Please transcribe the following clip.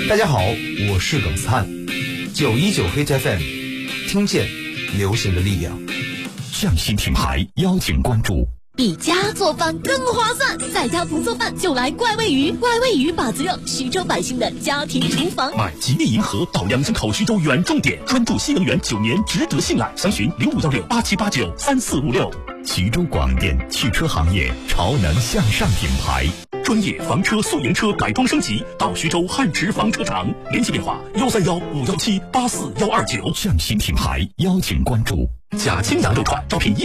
大家好，我是耿斯汉，919黑 FM， 听见流行的力量。 匠心品牌邀请关注。 比家做饭更划算，在家不做饭就来怪味鱼。怪味鱼把子肉，徐州百姓的家庭厨房。 买吉利银河到良心口徐州原重点，专注新能源9年，值得信赖。详询051687893456。徐州广电汽车行业潮能向上品牌，专业房车、宿营车改装升级，到徐州汉驰房车场，联系电话13151784129。匠心品牌邀请关注。贾清扬肉串招聘